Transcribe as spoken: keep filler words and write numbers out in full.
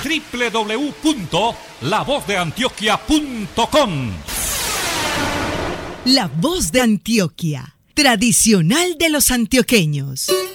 doble u doble u doble u punto la voz de antioquia punto com. La Voz de Antioquia, tradicional de los antioqueños.